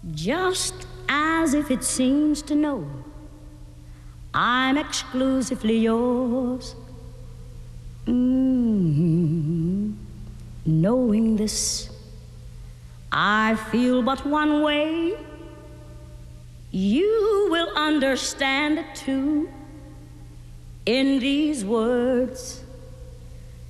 just as if it seems to know I'm exclusively yours. Knowing this, I feel but one way. You will understand it too in these words.